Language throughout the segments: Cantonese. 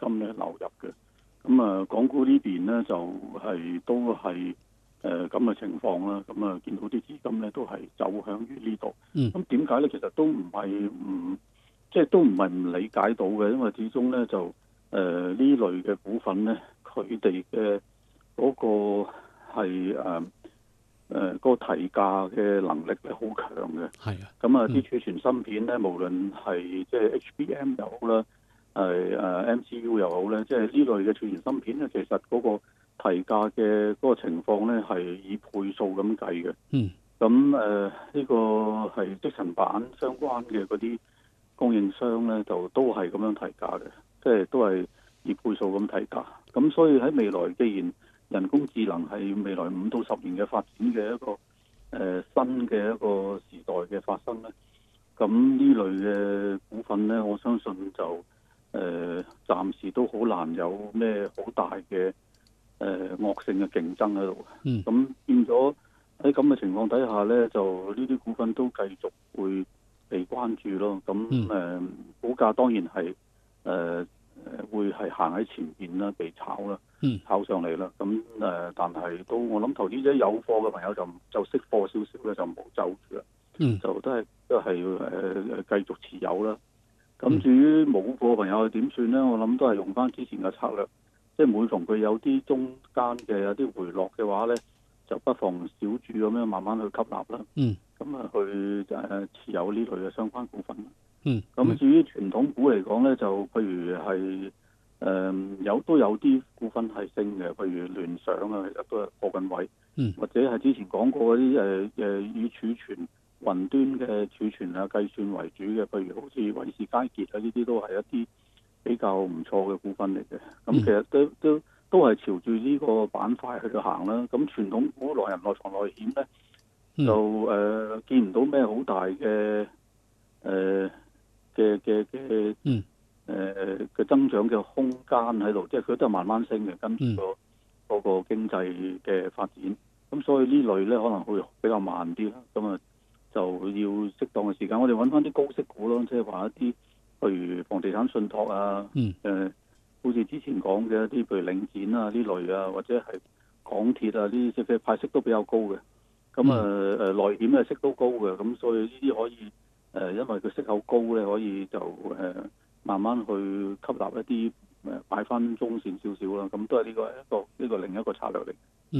金咧流入嘅。咁啊，港股呢邊咧就都係咁嘅情況啦。咁啊，見到啲資金咧都係走向於呢度。咁點解咧？其實都唔係都唔係唔理解到嘅，因為始終咧就呢類嘅股份咧，佢哋嘅嗰個係個提價嘅能力咧好強嘅。 係啊。 咁啊，啲儲存芯片咧，無論係即係 HBM 又好啦，MCU 又好咧，即係呢類嘅儲存芯片咧，其實嗰個提價嘅嗰個情況咧係以倍數咁計嘅。咁呢個係積層板相關嘅嗰啲供應商咧，就都係咁樣提價嘅，即係都係以倍數咁提價。咁所以喺未來，既然人工智能係未來5到10年嘅發展嘅一個新嘅一個時代嘅發生咧，咁呢類嘅股份咧，我相信就暫時都好難有咩好大嘅惡性嘅競爭喺度。咁變咗喺咁嘅情況底下咧，就呢啲股份都繼續會被關注咯。咁股價當然係會係行喺前邊啦，被炒啦，炒上嚟啦。咁但係都我諗投資者有貨嘅朋友就識貨少少咧，就冇走住啦。就都係繼續持有啦。咁至於冇貨嘅朋友點算咧？我諗都係用翻之前嘅策略，即係每逢佢有啲中間嘅有啲回落嘅話咧，就不妨小注咁樣慢慢去吸納啦。咁啊去持有呢類嘅相關股份。咁至於傳統股嚟講咧，就譬如係都有啲股份係升嘅，譬如聯想啊，其實都係破緊位。或者係之前講過嗰啲以儲存雲端嘅儲存啊計算為主嘅，譬如好似偉仕佳傑啊，呢啲都係一啲比較唔錯嘅股份嚟嘅。咁其實都係朝住呢個板塊去到行啦。咁傳統股內人內房內險咧，就見唔到咩好大嘅嘅增長嘅空間喺度，即係佢都係慢慢升嘅，跟住嗰個經濟嘅發展。咁所以呢類咧可能會比較慢啲啦。咁啊就要適當嘅時間，我哋揾翻啲高息股咯，即係話一啲譬如房地產信託啊，好似之前講嘅一啲譬如領展啊呢類啊，或者係港鐵啊呢啲，即係派息都比較高嘅。咁內險嘅息都高嘅，咁所以呢啲可以因為佢息口高咧，可以就慢慢去吸納一啲擺翻中線少少啦。咁都係呢個另一個策略嚟。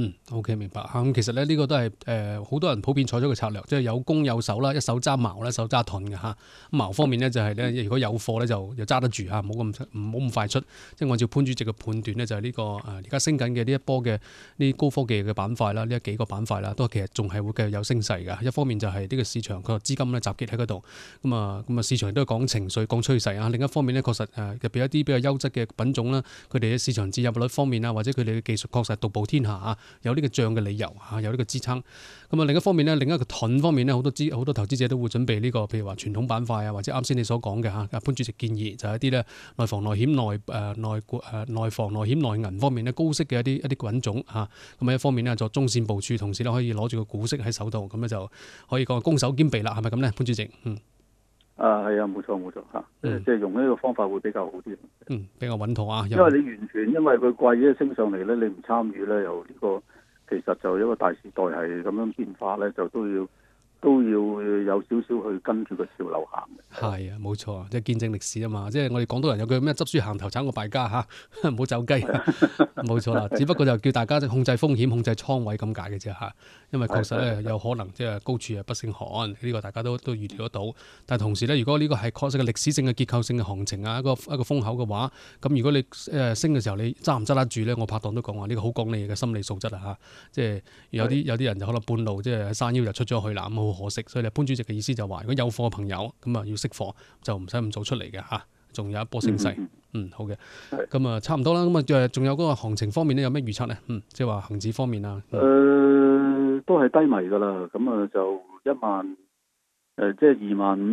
OK 明白嚇。咁其實咧呢個都係好多人普遍採取嘅策略，即係有攻有守啦，一手揸矛啦，一手揸盾嘅嚇。矛方面咧就係咧，如果有貨咧就揸得住嚇，唔好咁快出。即係按照潘主席嘅判斷咧，就係呢個而家升緊嘅呢一波嘅呢高科技嘅板塊啦，呢幾個板塊啦，都其實仲係會繼續有升勢嘅。一方面就係呢個市場個資金咧集結喺嗰度，咁啊市場都係講情緒、講趨勢啊。另一方面咧，確實入邊一啲比較優質嘅品種啦，佢哋嘅市場佔有率方面啊，或者佢哋嘅技術確實獨步天下啊。有呢個漲嘅理由嚇，有呢個支撐。咁啊另一方面咧，另一個盾方面咧，好多投資者都會準備呢個，譬如話傳統板塊啊，或者啱先你所講嘅嚇，潘主席建議就係一啲咧內房內險內房內險內銀方面咧高息嘅一啲品種嚇。咁啊一方面咧作中線部署，同時咧可以攞住個股息喺手度，咁咧就可以講攻守兼備啦，係咪咁咧，潘主席？ 係啊，冇錯嚇，即係用呢個方法會比較好啲。 比較穩妥啊。 因為你完全因為佢貴嘢升上嚟咧，你唔參與咧，又呢個其實就一個大時代係咁樣變化咧，就都要有少少去跟住個潮流行嘅。 係啊，冇錯，即係見證歷史啊嘛。即係我哋廣東人有句咩執輸行頭，炒個敗家嚇，唔好走雞。冇錯啦，只不過就叫大家控制風險、控制倉位咁解嘅啫嚇。因為確實咧有可能即係高處不勝寒，呢個大家都預料得到。但係同時咧，如果呢個係確實嘅歷史性嘅結構性嘅行情啊，一個風口嘅話，咁如果你升嘅時候你揸唔揸得住咧？我拍檔都講話呢個好講你嘅心理素質啊嚇。即係有啲人就可能半路即係喺山腰就出咗去啦，咁好可惜。所以潘主席嘅意思就話，如果有貨嘅朋友咁啊要識貨，就唔使咁早出嚟嘅嚇。仲有一波升勢。好嘅。咁啊差唔多啦。咁啊仲有嗰個行情方面咧，有咩預測咧？即係話恆指方面啊。 都係低迷㗎啦。咁啊就即係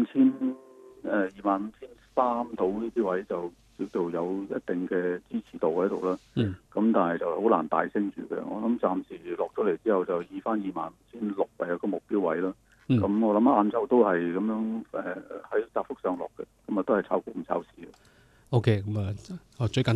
25,300到呢啲位就叫做有一定嘅支持度喺度啦。咁但係就好難大升住嘅。我諗暫時落咗嚟之後就以翻25,600為一個目標位啦。咁我諗晏晝都係咁樣喺窄幅上落嘅。咁啊都係炒股唔炒市嘅。 OK，咁啊最近。